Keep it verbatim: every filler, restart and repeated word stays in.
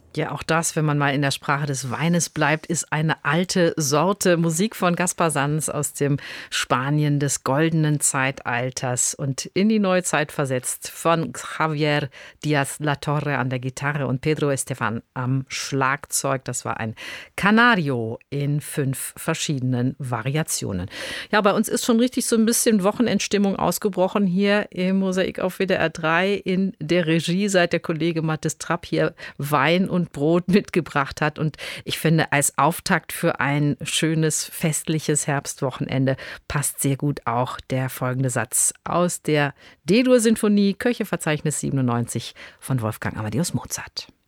Ja, auch das, wenn man mal in der Sprache des Weines bleibt, ist eine alte Sorte. Musik von Gaspar Sanz aus dem Spanien des goldenen Zeitalters und in die neue Zeit versetzt von Javier Díaz Latorre an der Gitarre und Pedro Estefan am Schlagzeug. Das war ein Canario in fünf verschiedenen Variationen. Ja, bei uns ist schon richtig so ein bisschen Wochenendstimmung ausgebrochen hier im Mosaik auf W D R drei. In der Regie, seit der Kollege Mathis Trapp hier Wein und und Brot mitgebracht hat. Und ich finde, als Auftakt für ein schönes, festliches Herbstwochenende passt sehr gut auch der folgende Satz aus der D-Dur-Sinfonie, Köche-Verzeichnis siebenundneunzig von Wolfgang Amadeus Mozart.